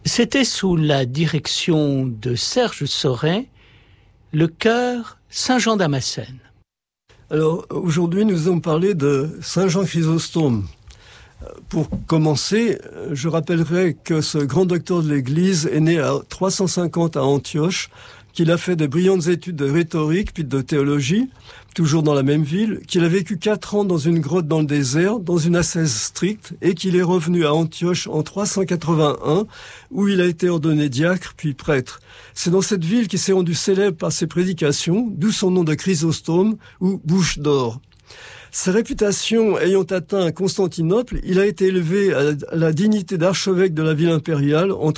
C'était sous la direction de Serge Sauret, le chœur Saint-Jean-Damascène. Alors aujourd'hui, nous allons parler de Saint Jean Chrysostome. Pour commencer, je rappellerai que ce grand docteur de l'Église est né à 350 à Antioche, qu'il a fait de brillantes études de rhétorique puis de théologie, toujours dans la même ville, qu'il a vécu 4 ans dans une grotte dans le désert, dans une ascèse stricte, et qu'il est revenu à Antioche en 381, où il a été ordonné diacre puis prêtre. C'est dans cette ville qu'il s'est rendu célèbre par ses prédications, d'où son nom de Chrysostome ou bouche d'or. Sa réputation ayant atteint Constantinople, il a été élevé à la dignité d'archevêque de la ville impériale en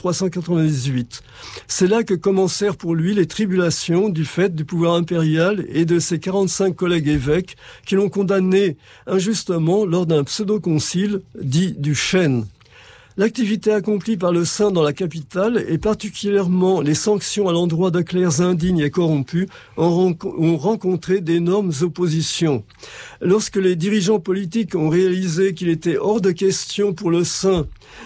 398. C'est là que commencèrent pour lui les tribulations du fait du pouvoir impérial et de ses 45 collègues évêques qui l'ont condamné injustement lors d'un pseudo-concile dit du Chêne. L'activité accomplie par le saint dans la capitale, et particulièrement les sanctions à l'endroit de clercs indignes et corrompus, ont rencontré d'énormes oppositions. Lorsque les dirigeants politiques ont réalisé qu'il était hors de question pour le saint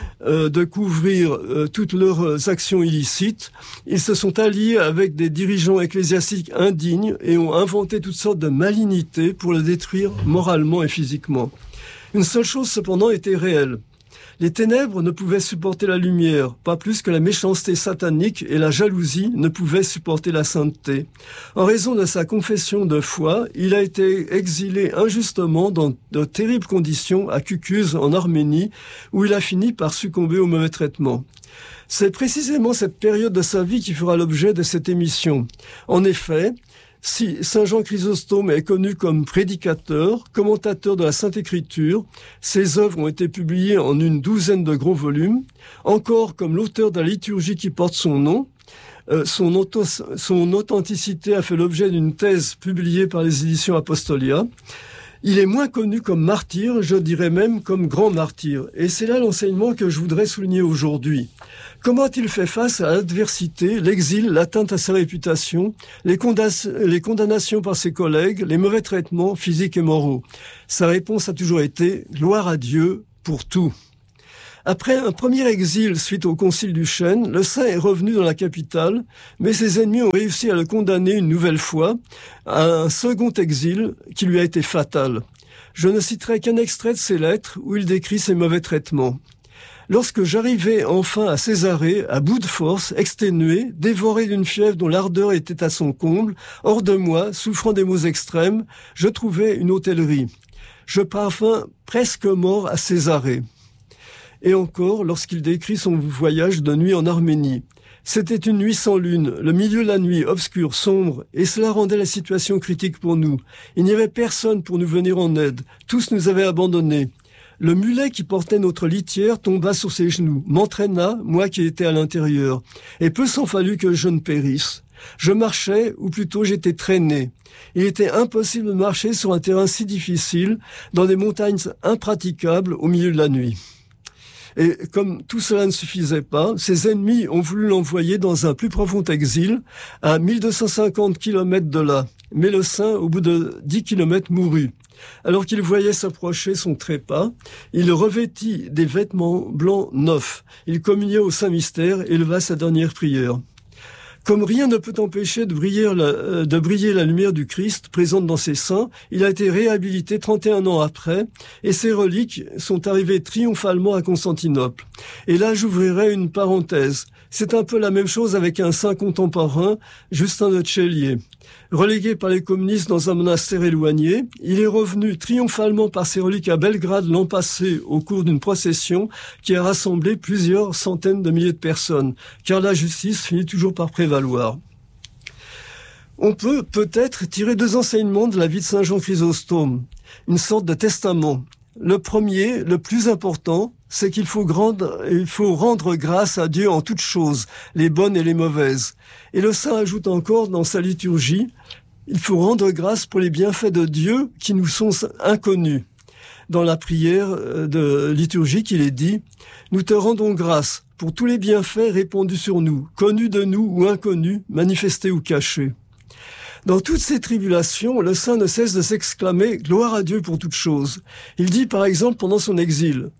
de couvrir toutes leurs actions illicites, ils se sont alliés avec des dirigeants ecclésiastiques indignes et ont inventé toutes sortes de malignités pour le détruire moralement et physiquement. Une seule chose cependant était réelle. Les ténèbres ne pouvaient supporter la lumière, pas plus que la méchanceté satanique et la jalousie ne pouvaient supporter la sainteté. En raison de sa confession de foi, il a été exilé injustement dans de terribles conditions à Kukuz en Arménie, où il a fini par succomber au mauvais traitement. C'est précisément cette période de sa vie qui fera l'objet de cette émission. En effet, si Saint Jean Chrysostome est connu comme prédicateur, commentateur de la Sainte Écriture, ses œuvres ont été publiées en une 12aine de gros volumes, encore comme l'auteur de la liturgie qui porte son nom. Son authenticité a fait l'objet d'une thèse publiée par les éditions Apostolia. Il est moins connu comme martyr, je dirais même comme grand martyr. Et c'est là l'enseignement que je voudrais souligner aujourd'hui. Comment a-t-il fait face à l'adversité, l'exil, l'atteinte à sa réputation, les condamnations par ses collègues, les mauvais traitements physiques et moraux? Sa réponse a toujours été « Gloire à Dieu pour tout ». Après un premier exil suite au concile du Chêne, le saint est revenu dans la capitale, mais ses ennemis ont réussi à le condamner une nouvelle fois à un second exil qui lui a été fatal. Je ne citerai qu'un extrait de ses lettres où il décrit ses mauvais traitements. Lorsque j'arrivai enfin à Césarée, à bout de force, exténué, dévoré d'une fièvre dont l'ardeur était à son comble, hors de moi, souffrant des maux extrêmes, je trouvai une hôtellerie. Je parvins presque mort à Césarée. Et encore, lorsqu'il décrit son voyage de nuit en Arménie. C'était une nuit sans lune, le milieu de la nuit, obscur, sombre, et cela rendait la situation critique pour nous. Il n'y avait personne pour nous venir en aide. Tous nous avaient abandonnés. Le mulet qui portait notre litière tomba sur ses genoux, m'entraîna, moi qui étais à l'intérieur. Et peu s'en fallut que je ne périsse. Je marchais, ou plutôt j'étais traîné. Il était impossible de marcher sur un terrain si difficile, dans des montagnes impraticables au milieu de la nuit. Et comme tout cela ne suffisait pas, ses ennemis ont voulu l'envoyer dans un plus profond exil, à 1250 km de là. Mais le saint, au bout de 10 km, mourut. Alors qu'il voyait s'approcher son trépas, il revêtit des vêtements blancs neufs. Il communiait au Saint-Mystère et éleva sa dernière prière. Comme rien ne peut empêcher de briller la lumière du Christ présente dans ses seins, il a été réhabilité 31 ans après et ses reliques sont arrivées triomphalement à Constantinople. Et là, j'ouvrirai une parenthèse. C'est un peu la même chose avec un saint contemporain, Justin de Cellier. Relégué par les communistes dans un monastère éloigné, il est revenu triomphalement par ses reliques à Belgrade l'an passé au cours d'une procession qui a rassemblé plusieurs centaines de milliers de personnes, car la justice finit toujours par prévaloir. On peut peut-être tirer 2 enseignements de la vie de Saint Jean Chrysostome, une sorte de testament. Le premier, le plus important, c'est qu'il faut rendre grâce à Dieu en toutes choses, les bonnes et les mauvaises. Et le saint ajoute encore dans sa liturgie, il faut rendre grâce pour les bienfaits de Dieu qui nous sont inconnus. Dans la prière de liturgique, il est dit « Nous te rendons grâce pour tous les bienfaits répandus sur nous, connus de nous ou inconnus, manifestés ou cachés. » Dans toutes ces tribulations, le saint ne cesse de s'exclamer « Gloire à Dieu pour toutes choses ». Il dit par exemple pendant son exil «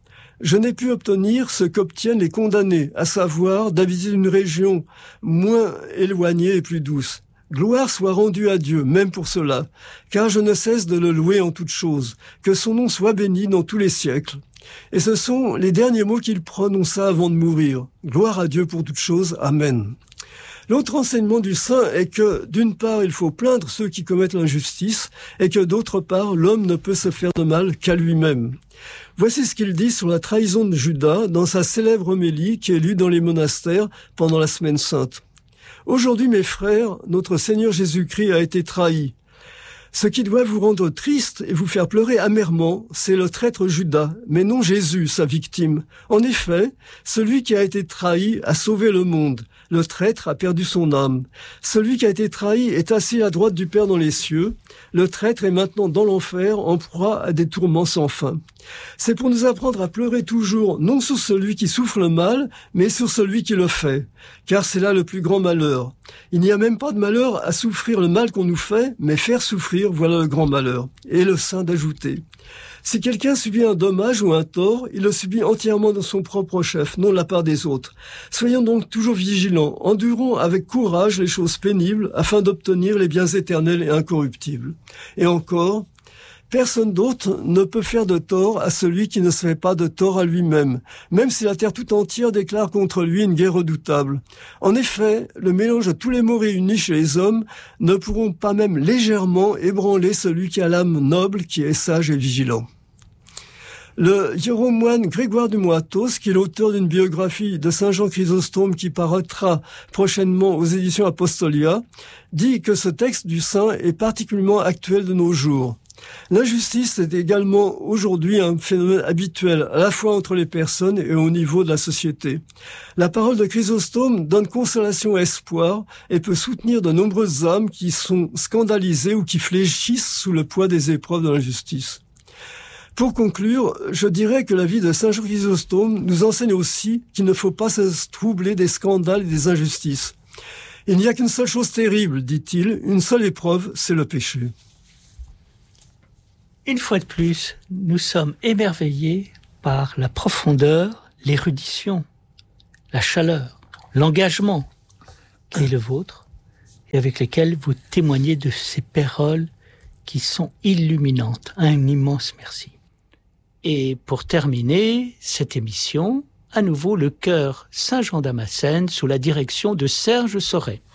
Je n'ai pu obtenir ce qu'obtiennent les condamnés, à savoir d'habiter une région moins éloignée et plus douce. Gloire soit rendue à Dieu, même pour cela, car je ne cesse de le louer en toutes choses, que son nom soit béni dans tous les siècles. Et ce sont les derniers mots qu'il prononça avant de mourir. Gloire à Dieu pour toutes choses. Amen. L'autre enseignement du saint est que, d'une part, il faut plaindre ceux qui commettent l'injustice, et que, d'autre part, l'homme ne peut se faire de mal qu'à lui-même. Voici ce qu'il dit sur la trahison de Judas dans sa célèbre homélie qui est lue dans les monastères pendant la Semaine Sainte. Aujourd'hui, mes frères, notre Seigneur Jésus-Christ a été trahi. Ce qui doit vous rendre triste et vous faire pleurer amèrement, c'est le traître Judas, mais non Jésus, sa victime. En effet, celui qui a été trahi a sauvé le monde. Le traître a perdu son âme. Celui qui a été trahi est assis à droite du Père dans les cieux. Le traître est maintenant dans l'enfer, en proie à des tourments sans fin. C'est pour nous apprendre à pleurer toujours, non sur celui qui souffre le mal, mais sur celui qui le fait. Car c'est là le plus grand malheur. Il n'y a même pas de malheur à souffrir le mal qu'on nous fait, mais faire souffrir, voilà le grand malheur. Et le saint d'ajouter. Si quelqu'un subit un dommage ou un tort, il le subit entièrement de son propre chef, non de la part des autres. Soyons donc toujours vigilants, endurons avec courage les choses pénibles afin d'obtenir les biens éternels et incorruptibles. Et encore, personne d'autre ne peut faire de tort à celui qui ne se fait pas de tort à lui-même, même si la terre tout entière déclare contre lui une guerre redoutable. En effet, le mélange de tous les maux réunis chez les hommes ne pourront pas même légèrement ébranler celui qui a l'âme noble, qui est sage et vigilant. Le hiéromoine Grégoire du Moitos, qui est l'auteur d'une biographie de Saint Jean Chrysostome qui paraîtra prochainement aux éditions Apostolia, dit que ce texte du saint est particulièrement actuel de nos jours. L'injustice est également aujourd'hui un phénomène habituel, à la fois entre les personnes et au niveau de la société. La parole de Chrysostome donne consolation et espoir et peut soutenir de nombreuses âmes qui sont scandalisées ou qui fléchissent sous le poids des épreuves de l'injustice. Pour conclure, je dirais que la vie de Saint Jean Chrysostome nous enseigne aussi qu'il ne faut pas se troubler des scandales et des injustices. Il n'y a qu'une seule chose terrible, dit-il, une seule épreuve, c'est le péché. Une fois de plus, nous sommes émerveillés par la profondeur, l'érudition, la chaleur, l'engagement qui est le vôtre et avec lesquels vous témoignez de ces paroles qui sont illuminantes. Un immense merci. Et pour terminer cette émission, à nouveau le chœur Saint-Jean-Damascène sous la direction de Serge Sauret.